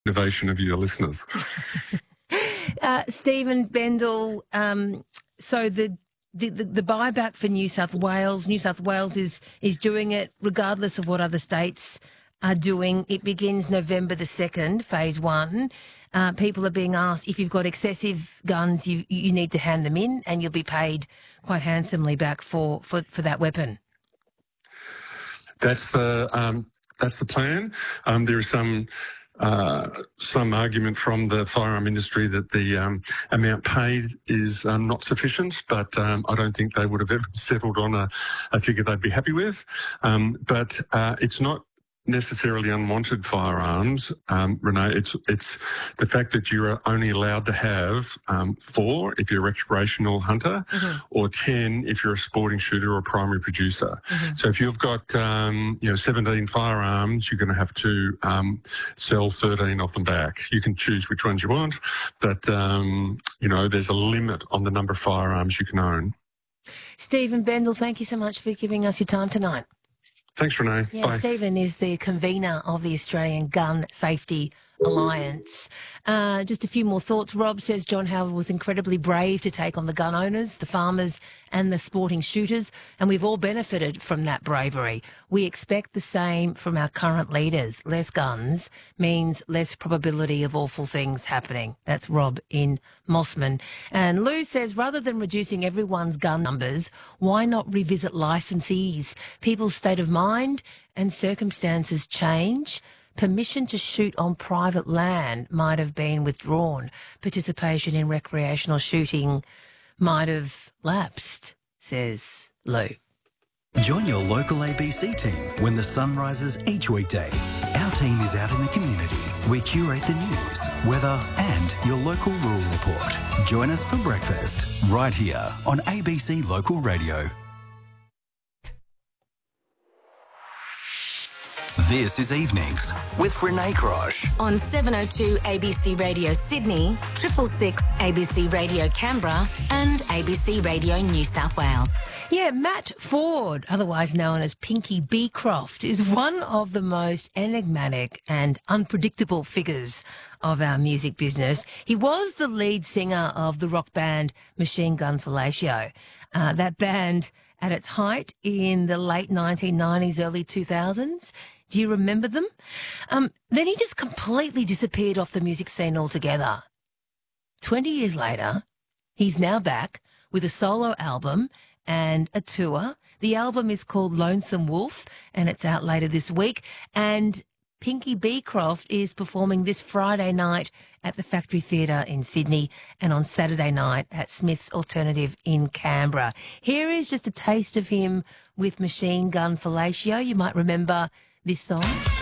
innovation of your listeners. Stephen Bendel, so the buyback for New South Wales is doing it regardless of what other states are doing. It begins November the 2nd, phase 1. People are being asked, if you've got excessive guns, you need to hand them in and you'll be paid quite handsomely back for that weapon. That's the plan. There is some argument from the firearm industry that the amount paid is not sufficient, but I don't think they would have ever settled on a figure they'd be happy with. But it's not necessarily unwanted firearms, Renee. It's the fact that you're only allowed to have 4 if you're a recreational hunter, or 10 if you're a sporting shooter or a primary producer. So if you've got 17 firearms, you're going to have to sell 13 of them back. You can choose which ones you want, but there's a limit on the number of firearms you can own. Stephen Bendel, thank you so much for giving us your time tonight. Thanks, Renee. Yeah, Bye. Stephen is the convener of the Australian Gun Safety Alliance. Just a few more thoughts. Rob says John Howard was incredibly brave to take on the gun owners, the farmers and the sporting shooters, and we've all benefited from that bravery. We expect the same from our current leaders. Less guns means less probability of awful things happening. That's Rob in Mossman. And Lou says, rather than reducing everyone's gun numbers, why not revisit licensees? People's state of mind and circumstances change. Permission to shoot on private land might have been withdrawn. Participation in recreational shooting might have lapsed, says Lou. Join your local ABC team when the sun rises each weekday. Our team is out in the community. We curate the news, weather and your local rural report. Join us for breakfast right here on ABC Local Radio. This is Evenings with Renee Grosh. On 702 ABC Radio Sydney, 666 ABC Radio Canberra and ABC Radio New South Wales. Yeah, Matt Ford, otherwise known as Pinky Beecroft, is one of the most enigmatic and unpredictable figures of our music business. He was the lead singer of the rock band Machine Gun Fellatio. That band at its height in the late 1990s, early 2000s. Do you remember them? Then he just completely disappeared off the music scene altogether. 20 years later, he's now back with a solo album and a tour. The album is called Lonesome Wolf, and it's out later this week. And Pinky Beecroft is performing this Friday night at the Factory Theatre in Sydney and on Saturday night at Smith's Alternative in Canberra. Here is just a taste of him with Machine Gun Fellatio. You might remember this song.